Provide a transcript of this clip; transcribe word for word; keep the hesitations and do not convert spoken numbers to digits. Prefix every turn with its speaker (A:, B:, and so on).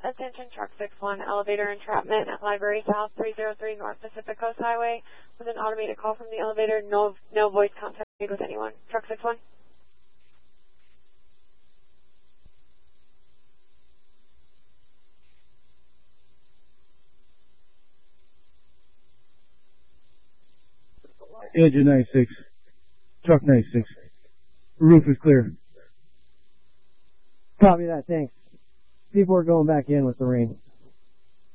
A: Attention Truck six one, elevator entrapment at Library South, three oh three North Pacific Coast Highway. With an automated call from the elevator, no no voice contact made with anyone. Truck six one.
B: Engine ninety-six. Truck ninety-six. Roof is clear.
C: Copy that, thanks. People are going back in with the rain.